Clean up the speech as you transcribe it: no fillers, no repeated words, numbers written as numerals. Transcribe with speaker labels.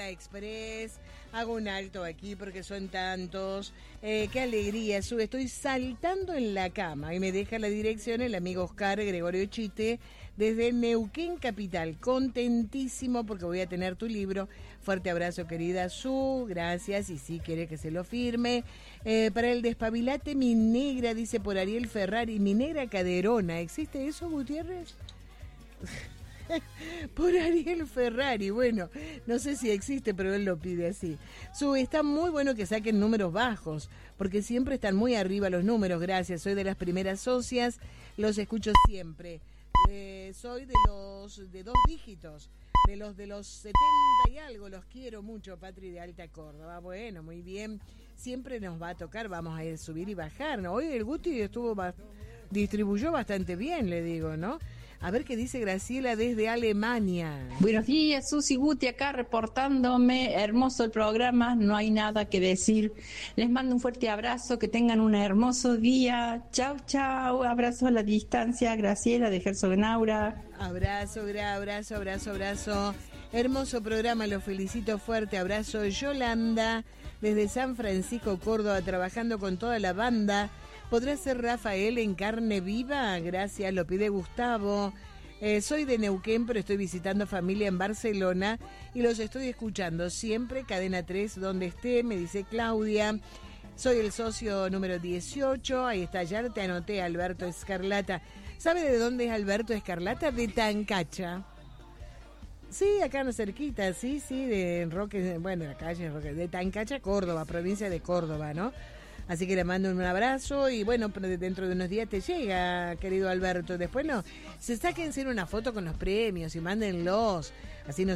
Speaker 1: Panda Express. Hago un alto aquí porque son tantos. Qué alegría, estoy saltando en la cama y me deja la dirección el amigo Oscar Gregorio Chite desde Neuquén Capital. Contentísimo porque voy a tener tu libro. Fuerte abrazo, querida Su, gracias, y sí quiere que se lo firme. Para el despabilate, mi negra, dice por Ariel Ferrari, mi negra caderona. ¿Existe eso, Gutiérrez? Por Ariel Ferrari, bueno, no sé si existe, pero él lo pide así. Está muy bueno que saquen números bajos, porque siempre están muy arriba los números, gracias, soy de las primeras socias, los escucho siempre. Soy de dos dígitos, de los 70 y algo, los quiero mucho, Patri de Alta Córdoba. Bueno, muy bien, siempre nos va a tocar, vamos a ir subir y bajar, ¿no? Hoy el Guti distribuyó bastante bien, le digo, ¿no? A ver qué dice Graciela desde Alemania.
Speaker 2: Buenos días, Susi Guti acá reportándome. Hermoso el programa, no hay nada que decir. Les mando un fuerte abrazo, que tengan un hermoso día. Chau, chau. Abrazo a la distancia, Graciela de Herzogenaurach.
Speaker 1: Abrazo. Hermoso programa, lo felicito, fuerte abrazo. Yolanda desde San Francisco, Córdoba, trabajando con toda la banda. ¿Podrá ser Rafael en carne viva? Gracias, lo pide Gustavo. Soy de Neuquén, pero estoy visitando familia en Barcelona y los estoy escuchando siempre, Cadena 3, donde esté, me dice Claudia. Soy el socio número 18, ahí está, ya te anoté, Alberto Escarlata. ¿Sabe de dónde es Alberto Escarlata? De Tancacha. Sí, acá no cerquita, sí, de Roque, bueno, la calle Roque, de Tancacha, Córdoba, provincia de Córdoba, ¿no? Así que le mando un abrazo y bueno, dentro de unos días te llega, querido Alberto. Después sáquense una foto con los premios y mándenlos, así nos